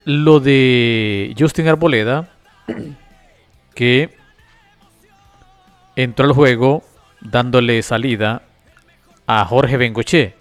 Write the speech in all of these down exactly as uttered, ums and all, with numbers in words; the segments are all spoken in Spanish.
Lo de Justin Arboleda, que entró al juego dándole salida a Jorge Bengoché.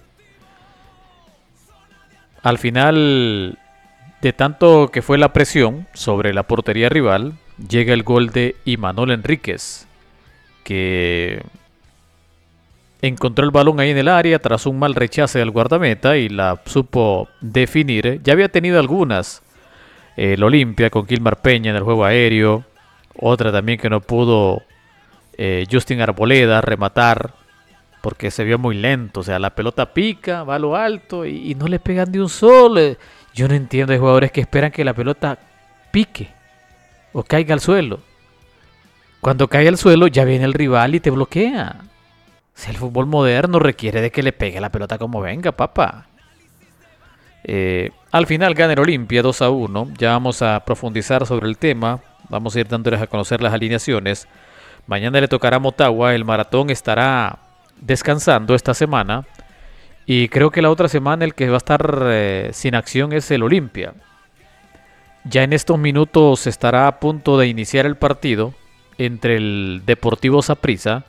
Al final, de tanto que fue la presión sobre la portería rival, llega el gol de Imanol Enríquez, que encontró el balón ahí en el área tras un mal rechace del guardameta y la supo definir. Ya había tenido algunas, eh, el Olimpia con Gilmar Peña en el juego aéreo, otra también que no pudo eh, Justin Arboleda rematar porque se vio muy lento. O sea, la pelota pica, va a lo alto y, y no le pegan de un solo. Yo no entiendo de jugadores que esperan que la pelota pique o caiga al suelo. Cuando cae al suelo ya viene el rival y te bloquea. O sea, el fútbol moderno requiere de que le pegue la pelota como venga, papá. Eh, al final gana el Olimpia dos a uno. Ya vamos a profundizar sobre el tema. Vamos a ir dándoles a conocer las alineaciones. Mañana le tocará a Motagua. El Maratón estará descansando esta semana. Y creo que la otra semana el que va a estar eh, sin acción es el Olimpia. Ya en estos minutos estará a punto de iniciar el partido entre el Deportivo Saprissa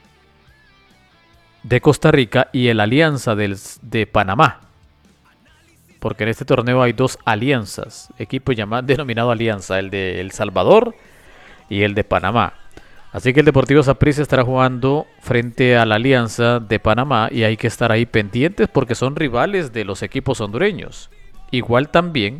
de Costa Rica y el Alianza del, de Panamá. Porque en este torneo hay dos alianzas, equipo llamado, denominado Alianza, el de El Salvador y el de Panamá. Así que el Deportivo Saprissa estará jugando frente a la Alianza de Panamá y hay que estar ahí pendientes porque son rivales de los equipos hondureños. Igual también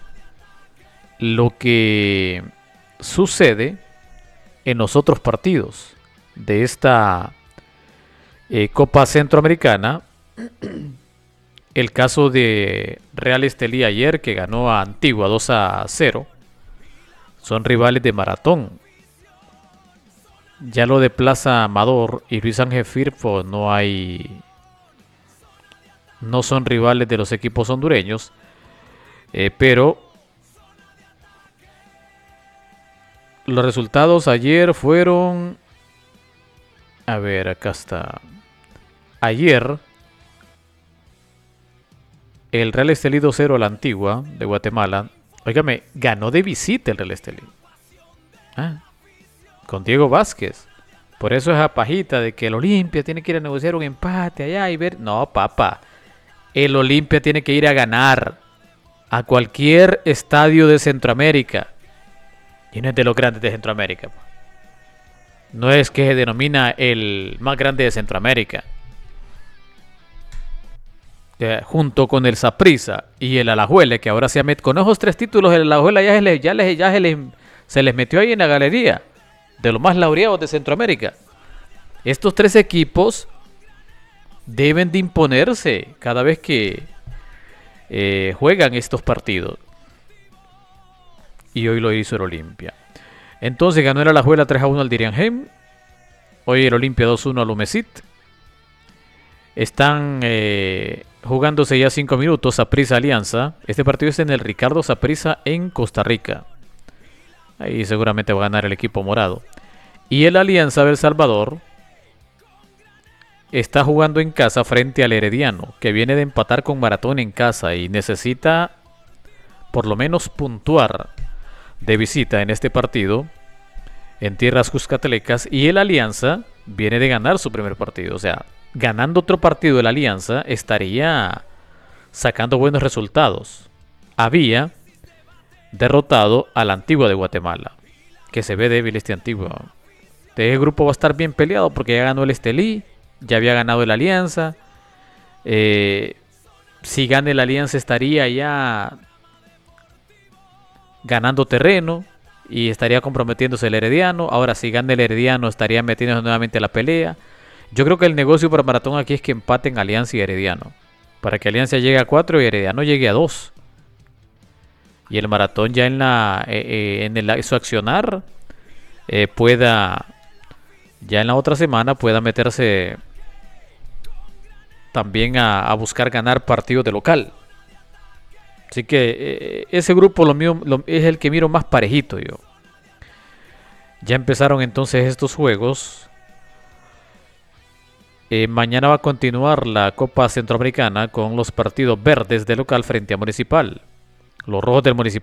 lo que sucede en los otros partidos de esta eh, Copa Centroamericana. El caso de Real Estelí ayer que ganó a Antigua dos a cero. Son rivales de Maratón. Ya lo de Plaza Amador y Luis Ángel Firpo no hay. No son rivales de los equipos hondureños. Eh, pero los resultados ayer fueron. A ver, acá está. Ayer el Real Estelí dos cero a la Antigua de Guatemala. Óigame, ganó de visita el Real Estelí. Ah, con Diego Vázquez. Por eso esa pajita de que el Olimpia tiene que ir a negociar un empate allá y ver. No, papá. El Olimpia tiene que ir a ganar a cualquier estadio de Centroamérica. Y no es de los grandes de Centroamérica. No es que se denomina el más grande de Centroamérica. Eh, junto con el Saprissa y el Alajuele, que ahora se ha metido con esos tres títulos, el Alajuele ya, se les, ya, les, ya se, les, se les metió ahí en la galería de los más laureados de Centroamérica. Estos tres equipos deben de imponerse cada vez que eh, juegan estos partidos. Y hoy lo hizo el Olimpia. Entonces ganó el Alajuela tres a uno al Diriangem. Hoy el Olimpia dos a uno al Umesit. Están eh, jugándose ya cinco minutos Saprissa Alianza. Este partido es en el Ricardo Saprissa en Costa Rica. Ahí seguramente va a ganar el equipo morado. Y el Alianza de El Salvador está jugando en casa frente al Herediano, que viene de empatar con Maratón en casa y necesita por lo menos puntuar de visita en este partido en tierras cuscatelecas. Y el Alianza viene de ganar su primer partido. O sea, ganando otro partido de la Alianza estaría sacando buenos resultados. Había derrotado a la Antigua de Guatemala, que se ve débil este Antigua. Este grupo va a estar bien peleado porque ya ganó el Estelí, ya había ganado el Alianza. Eh, si gana el Alianza estaría ya ganando terreno y estaría comprometiéndose el Herediano. Ahora si gana el Herediano estaría metiéndose nuevamente a la pelea. Yo creo que el negocio para Maratón aquí es que empaten Alianza y Herediano, para que Alianza llegue a cuatro y Herediano llegue a dos. Y el Maratón ya en la eh, eh, en el, su accionar eh, pueda ya en la otra semana pueda meterse también a, a buscar ganar partidos de local. Así que eh, ese grupo lo mío, lo, es el que miro más parejito yo. Ya empezaron entonces estos juegos. Eh, mañana va a continuar la Copa Centroamericana con los partidos verdes de local frente a Municipal. Los rojos del Municipal